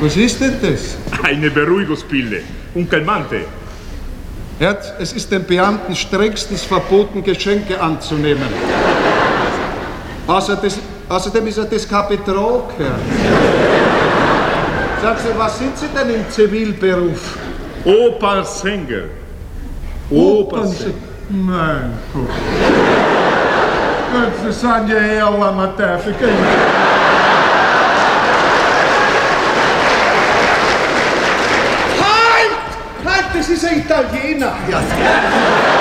Was ist denn das? Eine Beruhigungspille. Un calmante. Herz, es ist den Beamten strengstens verboten, Geschenke anzunehmen. Außerdem ist er das kein Betrug, Herr. Sagen Sie, was sind Sie denn im Zivilberuf? Opernsänger. Opernsänger. Mein Gott. Das sind ja eher Amateurfiguren. Halt! Halt, das ist ein Italiener! Ja.